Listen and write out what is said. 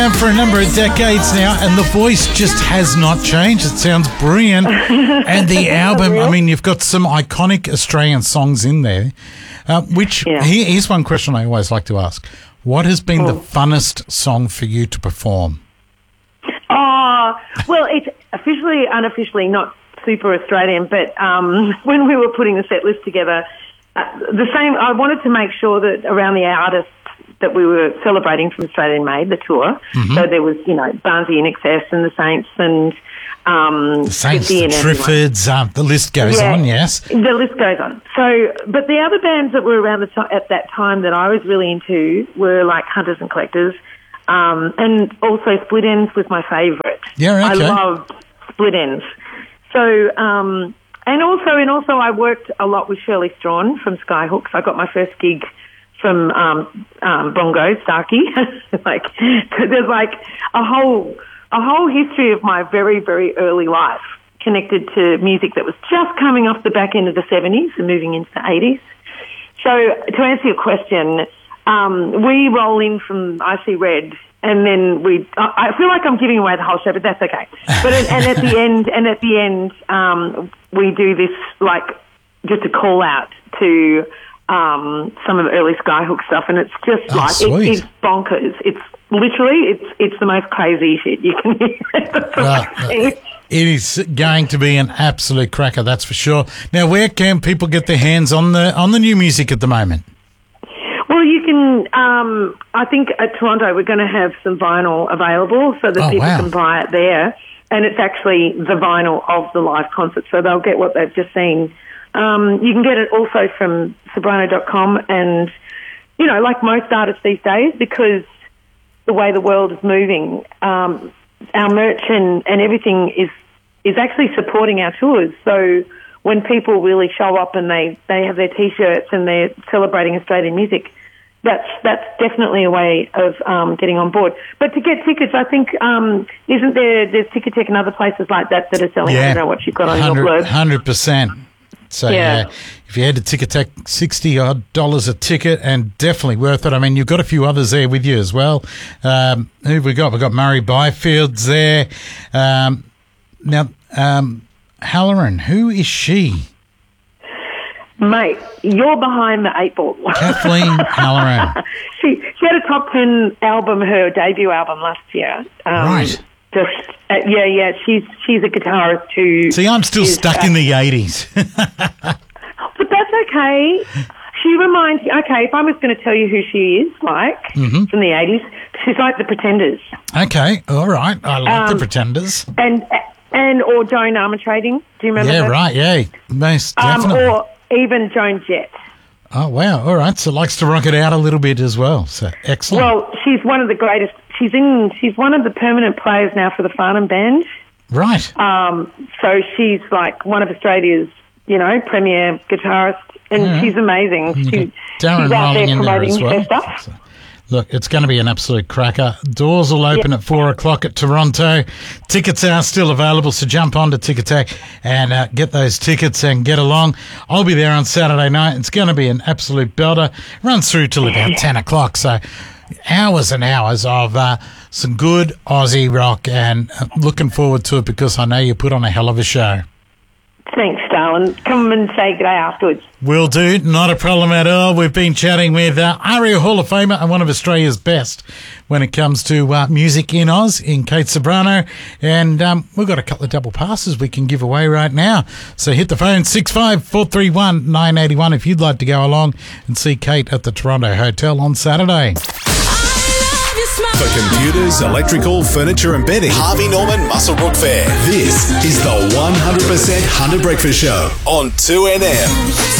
around for a number of decades now, and the voice just has not changed. It sounds brilliant. And the album, I mean, you've got some iconic Australian songs in there, here's one question I always like to ask. What has been the funnest song for you to perform? Oh, well, it's officially, unofficially not super Australian, but when we were putting the set list together, I wanted to make sure that around the artists that we were celebrating from Australian Made, the tour, so there was, Barnsley in Excess and the Saints and the Saints, the Triffids, the list goes on, yes. The list goes on. So, but the other bands that were around at that time that I was really into were like Hunters and Collectors, and also Split Ends was my favourite. Yeah, okay. I loved Split Ends. So, and also I worked a lot with Shirley Strawn from Skyhooks. I got my first gig from Bongo Starkey. There's like a whole history of my very, very early life connected to music that was just coming off the back end of the 70s and moving into the 80s. So to answer your question, we roll in from I See Red, and then I feel like I'm giving away the whole show, but that's okay. But at the end, we do this like just a call out to some of the early Skyhook stuff, and it's just it's bonkers. It's literally it's the most crazy shit you can hear. It is going to be an absolute cracker, that's for sure. Now, where can people get their hands on the new music at the moment? Well, you can. I think at Toronto we're going to have some vinyl available so that people can buy it there, and it's actually the vinyl of the live concert, so they'll get what they've just seen. You can get it also from Sobrano.com, and like most artists these days, because the way the world is moving, our merch and everything is actually supporting our tours. So when people really show up and they have their T-shirts and they're celebrating Australian music, that's definitely a way of getting on board. But to get tickets, I think, isn't there's Ticketek and other places like that are selling, I don't know what you've got on your blurb. 100%. So, if you head to Ticketek, $60 a ticket, and definitely worth it. I mean, you've got a few others there with you as well. Who have we got? We've got Murray Byfield's there. Now, Halloran, who is she? Mate, you're behind the eight ball. Kathleen Halloran. She had a top 10 album, her debut album last year. Right. She's a guitarist who... See, I'm still stuck in the 80s. But that's okay. She reminds... Okay, if I was going to tell you who she is, from the 80s, she's like the Pretenders. Okay, all right. I like the Pretenders. Or Joan Armatrading. Do you remember her? Right, yeah. Most definitely. Or even Joan Jett. Oh, wow. All right. So likes to rock it out a little bit as well. So excellent. Well, she's one of the greatest... She's one of the permanent players now for the Farnham Band. Right. So she's like one of Australia's, premier guitarists, and she's amazing. She's out there promoting her stuff. So, look, it's going to be an absolute cracker. Doors will open at 4 o'clock at Toronto. Tickets are still available, so jump on to Ticketek and get those tickets and get along. I'll be there on Saturday night. It's going to be an absolute belter. Runs through till about 10 o'clock, so... hours and hours of some good Aussie rock, and looking forward to it because I know you put on a hell of a show. Thanks, darling. Come and say good day afterwards. Will do. Not a problem at all. We've been chatting with ARIA Hall of Famer and one of Australia's best when it comes to music in Oz, in Kate Sobrano. And we've got a couple of double passes we can give away right now. So hit the phone, 65 431 981 if you'd like to go along and see Kate at the Toronto Hotel on Saturday. For computers, electrical, furniture and bedding, Harvey Norman Muswellbrook Fair. This is the 100% Hunter Breakfast Show on 2NM.